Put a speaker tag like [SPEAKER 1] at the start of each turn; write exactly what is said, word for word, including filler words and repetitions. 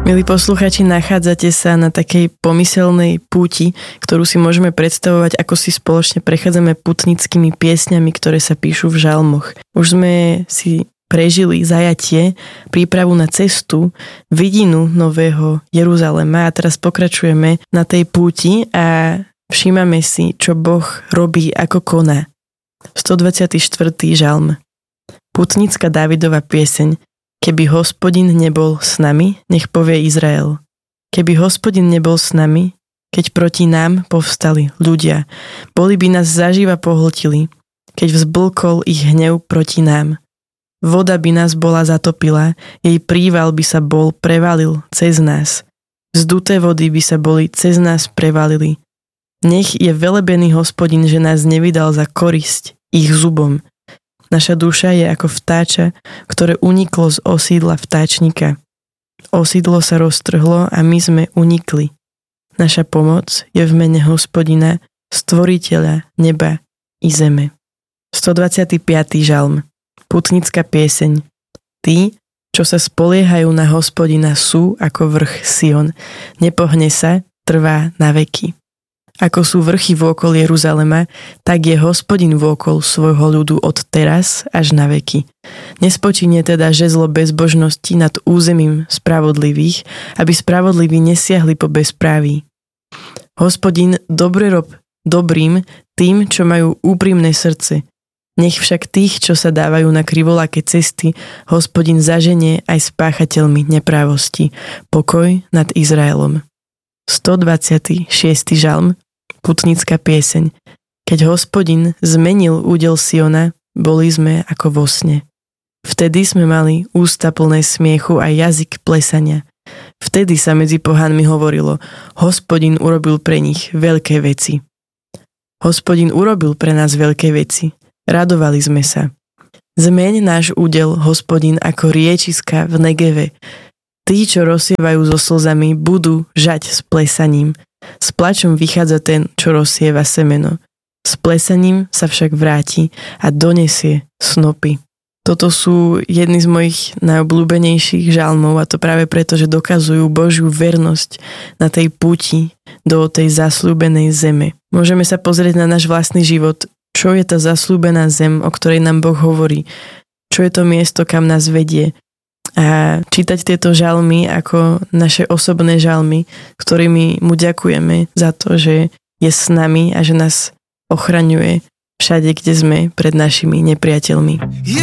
[SPEAKER 1] Milí posluchači, nachádzate sa na takej pomyselnej púti, ktorú si môžeme predstavovať, ako si spoločne prechádzame putnickými piesňami, ktoré sa píšu v žalmoch. Už sme si prežili zajatie, prípravu na cestu, vidinu nového Jeruzalema a teraz pokračujeme na tej púti a všímame si, čo Boh robí, ako koná. stodvadsiaty štvrtý žalm. Putnická Dávidova pieseň. Keby Hospodin nebol s nami, nech povie Izrael. Keby Hospodin nebol s nami, keď proti nám povstali ľudia, boli by nás zaživa pohltili, keď vzblkol ich hnev proti nám. Voda by nás bola zatopila, jej príval by sa bol prevalil cez nás. Vzduté vody by sa boli cez nás prevalili. Nech je velebený Hospodin, že nás nevydal za korisť ich zubom. Naša duša je ako vtáča, ktoré uniklo z osídla vtáčnika. Osídlo sa roztrhlo a my sme unikli. Naša pomoc je v mene Hospodina, stvoriteľa neba i zeme. stodvadsiaty piaty žalm. Putnická pieseň. Tí, čo sa spoliehajú na Hospodina, sú ako vrch Sion. Nepohne sa, trvá na veky. Ako sú vrchy vôkol Jeruzalema, tak je Hospodin vôkol svojho ľudu od teraz až na veky. Nespočíne teda žezlo bezbožnosti nad územím spravodlivých, aby spravodliví nesiahli po bezpráví. Hospodin dobre rob dobrým tým, čo majú úprimné srdce. Nech však tých, čo sa dávajú na krivolaké cesty, Hospodin zaženie aj s páchateľmi neprávosti. Pokoj nad Izraelom. stodvadsiaty šiesty žalm. Putnická pieseň. Keď Hospodin zmenil údel Siona, boli sme ako vo sne. Vtedy sme mali ústa plné smiechu a jazyk plesania. Vtedy sa medzi pohanmi hovorilo, Hospodin urobil pre nich veľké veci. Hospodin urobil pre nás veľké veci. Radovali sme sa. Zmeň náš údel, Hospodin, ako riečiska v Negeve. Tí, čo rozsievajú so slzami, budú žať s plesaním. S plačom vychádza ten, čo rozsieva semeno. S plesaním sa však vráti a donesie snopy. Toto sú jedny z mojich najobľúbenejších žalmov a to práve preto, že dokazujú Božiu vernosť na tej púti do tej zasľúbenej zeme. Môžeme sa pozrieť na náš vlastný život. Čo je tá zasľúbená zem, o ktorej nám Boh hovorí? Čo je to miesto, kam nás vedie? A čítať tieto žalmy ako naše osobné žalmy, ktorými mu ďakujeme za to, že je s nami a že nás ochraňuje všade, kde sme pred našimi nepriateľmi.